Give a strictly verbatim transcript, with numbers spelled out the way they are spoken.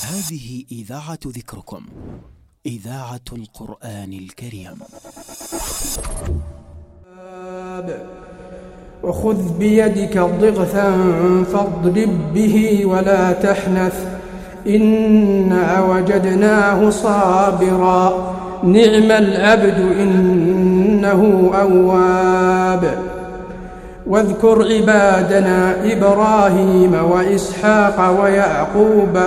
هذه إذاعة ذكركم، إذاعة القرآن الكريم. وخذ بيدك ضغثا فاضرب به ولا تحنث إنا وجدناه صابرا نعم العبد إنه أواب. واذكر عبادنا إبراهيم وإسحاق ويعقوب